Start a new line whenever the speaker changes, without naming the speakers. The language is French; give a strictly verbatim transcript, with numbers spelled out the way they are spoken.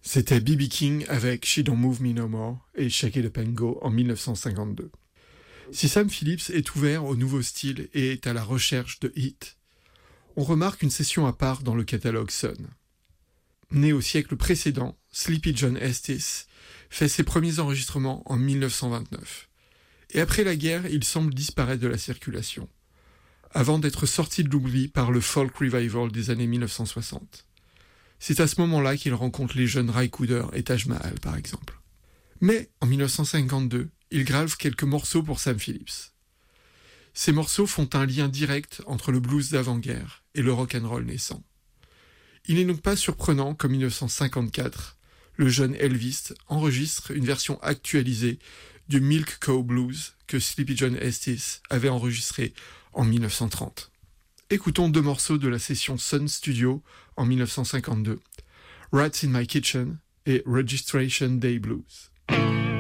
C'était B B King avec She Don't Move Me No More et Shake It Up and Go en dix-neuf cent cinquante-deux. Si Sam Phillips est ouvert au nouveau style et est à la recherche de hits, on remarque une session à part dans le catalogue Sun. Né au siècle précédent, Sleepy John Estes fait ses premiers enregistrements en dix-neuf cent vingt-neuf. Et après la guerre, il semble disparaître de la circulation, avant d'être sorti de l'oubli par le folk revival des années dix-neuf cent soixante. C'est à ce moment-là qu'il rencontre les jeunes Ry Cooder et Taj Mahal, par exemple. Mais, en dix-neuf cent cinquante-deux, il grave quelques morceaux pour Sam Phillips. Ces morceaux font un lien direct entre le blues d'avant-guerre et le rock'n'roll naissant. Il n'est donc pas surprenant qu'en dix-neuf cent cinquante-quatre, le jeune Elvis enregistre une version actualisée du Milk Cow Blues que Sleepy John Estes avait enregistré en dix-neuf cent trente. Écoutons deux morceaux de la session Sun Studio en dix-neuf cent cinquante-deux, Rats in My Kitchen et Registration Day Blues.